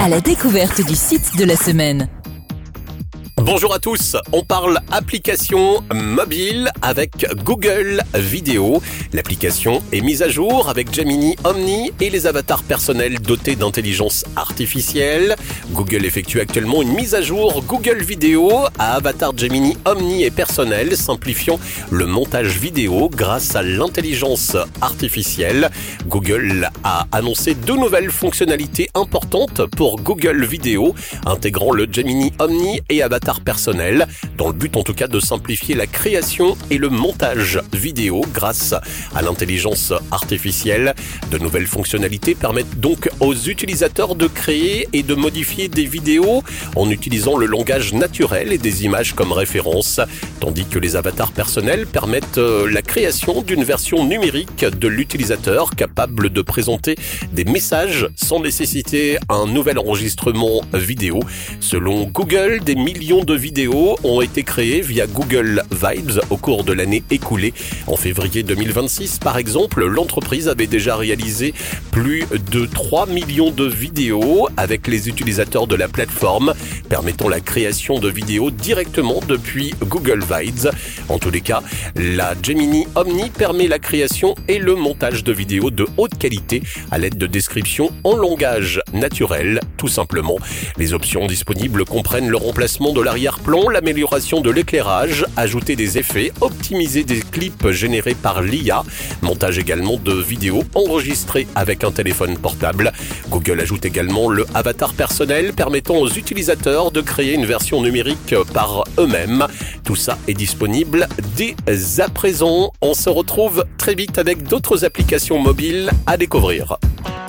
à la découverte du site de la semaine. Bonjour à tous, on parle application mobile avec Google Vidéo. L'application est mise à jour avec Gemini Omni et les avatars personnels dotés d'intelligence artificielle. Google effectue actuellement une mise à jour Google Vidéo à avatar Gemini Omni et personnel, simplifiant le montage vidéo grâce à l'intelligence artificielle. Google a annoncé 2 nouvelles fonctionnalités importantes pour Google Vidéo, intégrant le Gemini Omni et avatar personnel, dans le but en tout cas de simplifier la création et le montage vidéo grâce à l'intelligence artificielle. De nouvelles fonctionnalités permettent donc aux utilisateurs de créer et de modifier des vidéos en utilisant le langage naturel et des images comme référence, tandis que les avatars personnels permettent la création d'une version numérique de l'utilisateur capable de présenter des messages sans nécessiter un nouvel enregistrement vidéo. Selon Google, des millions de vidéos ont été créées via Google Vibes au cours de l'année écoulée. En février 2026, par exemple, l'entreprise avait déjà réalisé plus de 3 millions de vidéos avec les utilisateurs de la plateforme, permettant la création de vidéos directement depuis Google Vibes. En tous les cas, la Gemini Omni permet la création et le montage de vidéos de haute qualité à l'aide de descriptions en langage naturel, tout simplement. Les options disponibles comprennent le remplacement de l'arrière-plan, l'amélioration de l'éclairage, ajouter des effets, optimiser des clips générés par l'IA, montage également de vidéos enregistrées avec un téléphone portable. Google ajoute également le avatar personnel permettant aux utilisateurs de créer une version numérique par eux-mêmes. Tout ça est disponible dès à présent. On se retrouve très vite avec d'autres applications mobiles à découvrir.